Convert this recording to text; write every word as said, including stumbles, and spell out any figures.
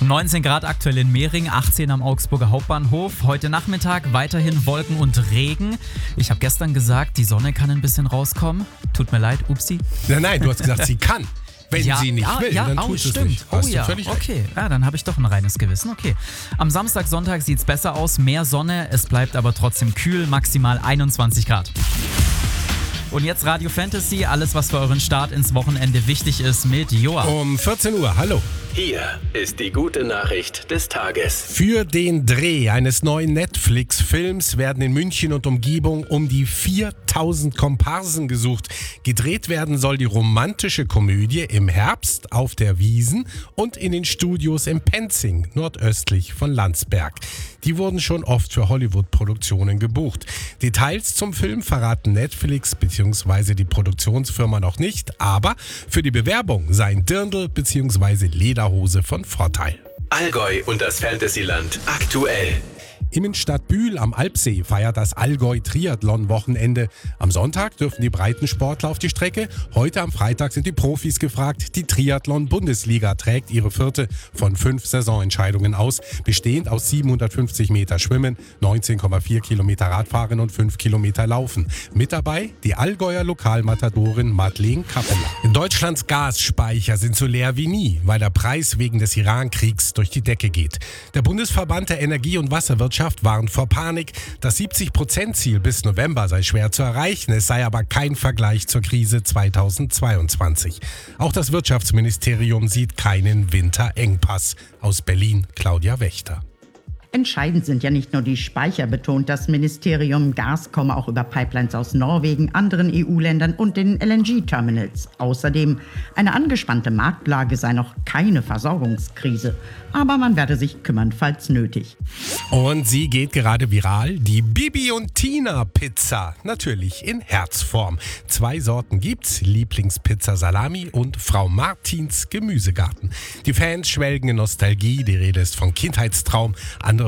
neunzehn Grad aktuell in Mehring, achtzehn am Augsburger Hauptbahnhof. Heute Nachmittag weiterhin Wolken und Regen. Ich habe gestern gesagt, die Sonne kann ein bisschen rauskommen. Tut mir leid, upsi. Nein, nein, du hast gesagt, sie kann. Wenn ja, sie nicht ja, will, ja, dann oh, tut stimmt. es nicht. Oh Hast ja, du völlig recht. okay. Ja, dann habe ich doch ein reines Gewissen. Okay. Am Samstag, Sonntag sieht es besser aus, mehr Sonne. Es bleibt aber trotzdem kühl, maximal einundzwanzig Grad. Und jetzt Radio Fantasy, alles was für euren Start ins Wochenende wichtig ist mit Joa. Um vierzehn Uhr, hallo. Hier ist die gute Nachricht des Tages. Für den Dreh eines neuen Netflix-Films werden in München und Umgebung um die viertausend Komparsen gesucht. Gedreht werden soll die romantische Komödie im Herbst auf der Wiesn und in den Studios in Penzing, nordöstlich von Landsberg. Die wurden schon oft für Hollywood-Produktionen gebucht. Details zum Film verraten Netflix bzw. die Produktionsfirma noch nicht, aber für die Bewerbung seien Dirndl bzw. Lederhose von Vorteil. Allgäu und das Fantasyland aktuell. Immenstadt Bühl am Alpsee feiert das Allgäu-Triathlon-Wochenende. Am Sonntag dürfen die Breitensportler auf die Strecke. Heute am Freitag sind die Profis gefragt. Die Triathlon-Bundesliga trägt ihre vierte von fünf Saisonentscheidungen aus, bestehend aus siebenhundertfünfzig Meter Schwimmen, neunzehn Komma vier Kilometer Radfahren und fünf Kilometer Laufen. Mit dabei die Allgäuer Lokalmatadorin Madeleine Kappeler. Deutschlands Gasspeicher sind so leer wie nie, weil der Preis wegen des Iran-Kriegs durch die Decke geht. Der Bundesverband der Energie- und Wasserwirtschaft warnt vor Panik. Das siebzig Prozent Ziel bis November sei schwer zu erreichen. Es sei aber kein Vergleich zur Krise zweitausendzweiundzwanzig. Auch das Wirtschaftsministerium sieht keinen Winterengpass. Aus Berlin, Claudia Wächter. Entscheidend sind ja nicht nur die Speicher, betont das Ministerium. Gas komme auch über Pipelines aus Norwegen, anderen E U-Ländern und den L N G-Terminals. Außerdem, eine angespannte Marktlage sei noch keine Versorgungskrise. Aber man werde sich kümmern, falls nötig. Und sie geht gerade viral. Die Bibi und Tina Pizza. Natürlich in Herzform. Zwei Sorten gibt's. Lieblingspizza Salami und Frau Martins Gemüsegarten. Die Fans schwelgen in Nostalgie. Die Rede ist von Kindheitstraum. Andere